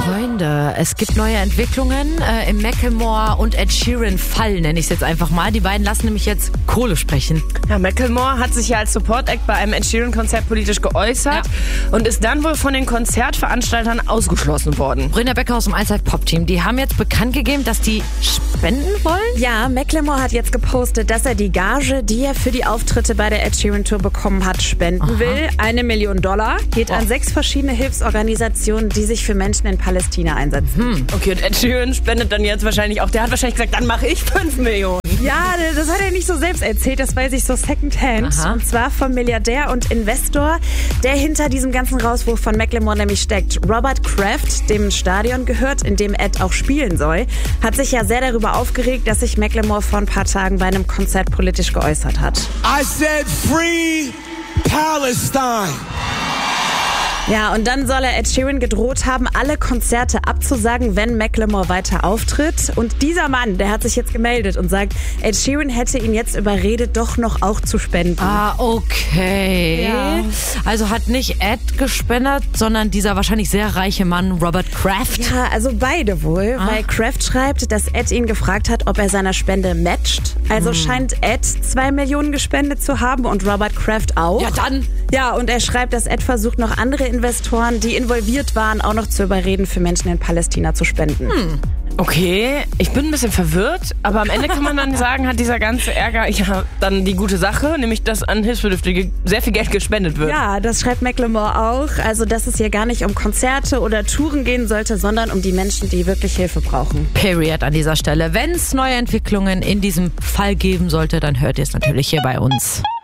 Freunde, es gibt neue Entwicklungen im Macklemore und Ed Sheeran Fall, nenne ich es jetzt einfach mal. Die beiden lassen nämlich jetzt Kohle sprechen. Ja, Macklemore hat sich ja als Support-Act bei einem Ed Sheeran-Konzert politisch geäußert und ist dann wohl von den Konzertveranstaltern ausgeschlossen worden. Brynja Becker aus dem Allzeit-Pop-Team, die haben jetzt bekannt gegeben, dass die spenden wollen? Ja, Macklemore hat jetzt gepostet, dass er die Gage, die er für die Auftritte bei der Ed Sheeran Tour bekommen hat, spenden will. $1 Million geht an 6 verschiedene Hilfsorganisationen, die sich für Menschen in Palästina einsetzen. Okay, und Ed Sheeran spendet dann jetzt wahrscheinlich auch, der hat wahrscheinlich gesagt, dann mache ich 5 Millionen. Ja, das hat er nicht so selbst erzählt, das weiß ich so secondhand. Aha. Und zwar vom Milliardär und Investor, der hinter diesem ganzen Rauswurf von Macklemore nämlich steckt. Robert Kraft, dem ein Stadion gehört, in dem Ed auch spielen soll, hat sich ja sehr darüber aufgeregt, dass sich Macklemore vor ein paar Tagen bei einem Konzert politisch geäußert hat. I said free Palestine. Ja, und dann soll er Ed Sheeran gedroht haben, alle Konzerte abzusagen, wenn Macklemore weiter auftritt. Und dieser Mann, der hat sich jetzt gemeldet und sagt, Ed Sheeran hätte ihn jetzt überredet, doch noch auch zu spenden. Ah, okay. Ja. Also hat nicht Ed gespendet, sondern dieser wahrscheinlich sehr reiche Mann Robert Kraft. Ja, also beide wohl, weil Kraft schreibt, dass Ed ihn gefragt hat, ob er seiner Spende matcht. Also scheint Ed 2 Millionen gespendet zu haben und Robert Kraft auch. Ja, dann. Ja, und er schreibt, dass Ed versucht, noch andere Investoren, die involviert waren, auch noch zu überreden, für Menschen in Palästina zu spenden. Okay, ich bin ein bisschen verwirrt, aber am Ende kann man dann sagen, hat dieser ganze Ärger ja dann die gute Sache, nämlich dass an Hilfsbedürftige sehr viel Geld gespendet wird. Ja, das schreibt Macklemore auch. Also, dass es hier gar nicht um Konzerte oder Touren gehen sollte, sondern um die Menschen, die wirklich Hilfe brauchen. Period an dieser Stelle. Wenn es neue Entwicklungen in diesem Fall geben sollte, dann hört ihr es natürlich hier bei uns.